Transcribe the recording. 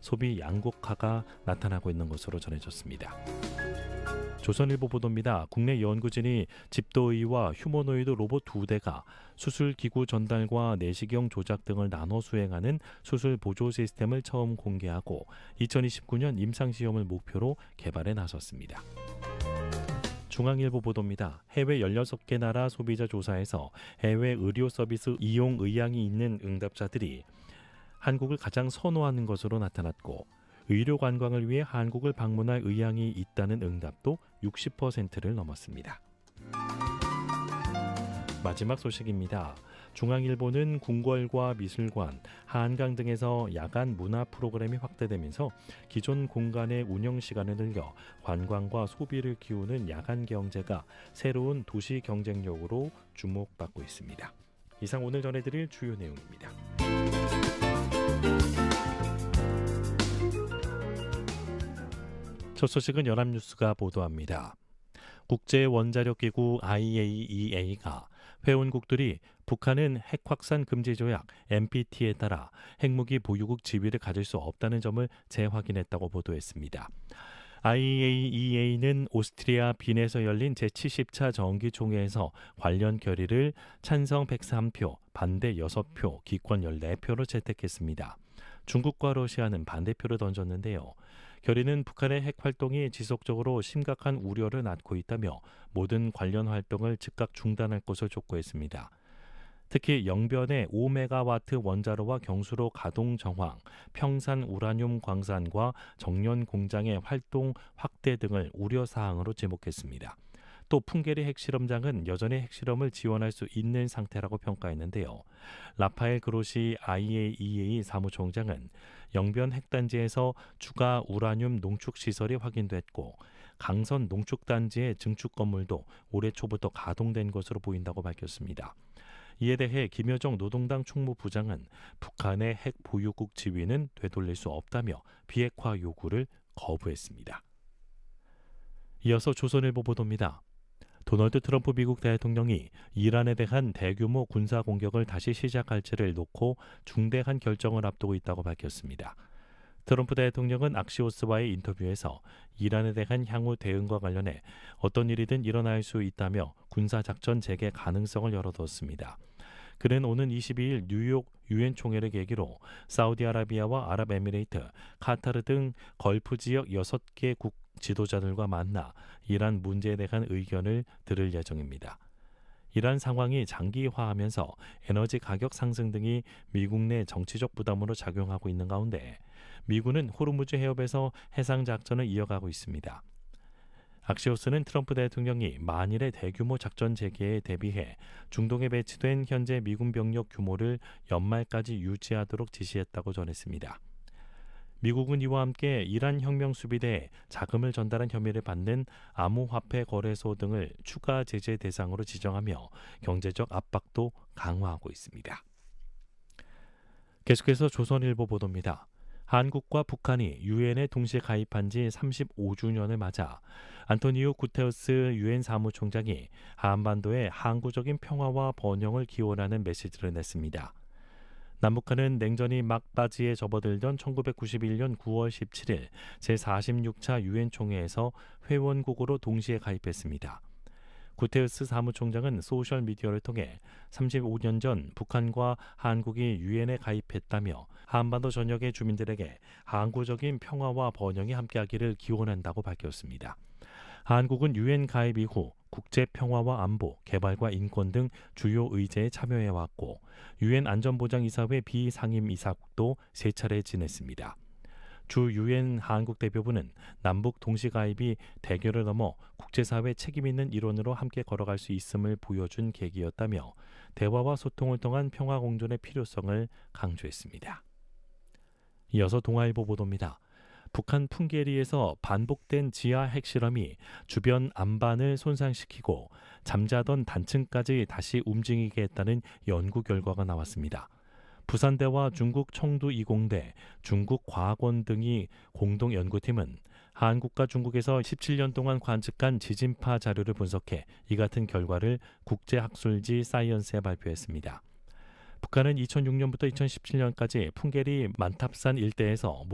소비 양극화가 나타나고 있는 것으로 전해졌습니다. 조선일보 보도입니다. 국내 연구진이 집도의와 휴머노이드 로봇 2대가 수술기구 전달과 내시경 조작 등을 나눠 수행하는 수술 보조 시스템을 처음 공개하고 2029년 임상시험을 목표로 개발에 나섰습니다. 중앙일보 보도입니다. 해외 16개 나라 소비자 조사에서 해외 의료 서비스 이용 의향이 있는 응답자들이 한국을 가장 선호하는 것으로 나타났고 의료 관광을 위해 한국을 방문할 의향이 있다는 응답도 60%를 넘었습니다. 마지막 소식입니다. 중앙일보는 궁궐과 미술관, 한강 등에서 야간 문화 프로그램이 확대되면서 기존 공간의 운영 시간을 늘려 관광과 소비를 키우는 야간 경제가 새로운 도시 경쟁력으로 주목받고 있습니다. 이상 오늘 전해드릴 주요 내용입니다. 첫 소식은 연합뉴스가 보도합니다. 국제원자력기구 IAEA가 회원국들이 북한은 핵 확산 금지 조약 NPT에 따라 핵무기 보유국 지위를 가질 수 없다는 점을 재확인했다고 보도했습니다. IAEA는 오스트리아 빈에서 열린 제70차 정기총회에서 관련 결의를 찬성 103표, 반대 6표, 기권 14표로 채택했습니다. 중국과 러시아는 반대표를 던졌는데요. 결의는 북한의 핵 활동이 지속적으로 심각한 우려를 낳고 있다며 모든 관련 활동을 즉각 중단할 것을 촉구했습니다. 특히 영변의 5메가와트 원자로와 경수로 가동 정황, 평산 우라늄 광산과 정년 공장의 활동 확대 등을 우려사항으로 지목했습니다. 또 풍계리 핵실험장은 여전히 핵실험을 지원할 수 있는 상태라고 평가했는데요. 라파엘 그로시 IAEA 사무총장은 영변 핵단지에서 추가 우라늄 농축시설이 확인됐고 강선 농축단지의 증축 건물도 올해 초부터 가동된 것으로 보인다고 밝혔습니다. 이에 대해 김여정 노동당 총무부장은 북한의 핵 보유국 지위는 되돌릴 수 없다며 비핵화 요구를 거부했습니다. 이어서 조선일보 보도입니다. 도널드 트럼프 미국 대통령이 이란에 대한 대규모 군사 공격을 다시 시작할지를 놓고 중대한 결정을 앞두고 있다고 밝혔습니다. 트럼프 대통령은 악시오스와의 인터뷰에서 이란에 대한 향후 대응과 관련해 어떤 일이든 일어날 수 있다며 군사작전 재개 가능성을 열어뒀습니다. 그는 오는 22일 뉴욕 유엔 총회를 계기로 사우디아라비아와 아랍에미레이트, 카타르 등 걸프 지역 6개국 지도자들과 만나 이란 문제에 대한 의견을 들을 예정입니다. 이란 상황이 장기화하면서 에너지 가격 상승 등이 미국 내 정치적 부담으로 작용하고 있는 가운데 미군은 호르무즈 해협에서 해상 작전을 이어가고 있습니다. 악시오스는 트럼프 대통령이 만일의 대규모 작전 재개에 대비해 중동에 배치된 현재 미군 병력 규모를 연말까지 유지하도록 지시했다고 전했습니다. 미국은 이와 함께 이란 혁명수비대에 자금을 전달한 혐의를 받는 암호화폐 거래소 등을 추가 제재 대상으로 지정하며 경제적 압박도 강화하고 있습니다. 계속해서 조선일보 보도입니다. 한국과 북한이 유엔에 동시에 가입한 지 35주년을 맞아 안토니오 구테우스 유엔 사무총장이 한반도의 항구적인 평화와 번영을 기원하는 메시지를 냈습니다. 남북한은 냉전이 막바지에 접어들던 1991년 9월 17일 제46차 유엔 총회에서 회원국으로 동시에 가입했습니다. 구테우스 사무총장은 소셜미디어를 통해 35년 전 북한과 한국이 유엔에 가입했다며 한반도 전역의 주민들에게 항구적인 평화와 번영이 함께하기를 기원한다고 밝혔습니다. 한국은 유엔 가입 이후 국제 평화와 안보, 개발과 인권 등 주요 의제에 참여해왔고 유엔 안전보장이사회 비상임이사국도 3차례 지냈습니다. 주 유엔 한국 대표부는 남북 동시 가입이 대결을 넘어 국제사회 책임있는 일원으로 함께 걸어갈 수 있음을 보여준 계기였다며 대화와 소통을 통한 평화 공존의 필요성을 강조했습니다. 이어서 동아일보 보도입니다. 북한 풍계리에서 반복된 지하 핵실험이 주변 안반을 손상시키고 잠자던 단층까지 다시 움직이게 했다는 연구 결과가 나왔습니다. 부산대와 중국 청두 이공대, 중국과학원 등이 공동 연구팀은 한국과 중국에서 17년 동안 관측한 지진파 자료를 분석해 이 같은 결과를 국제학술지 사이언스에 발표했습니다. 북한은 2006년부터 2017년까지 풍계리 만탑산 일대에서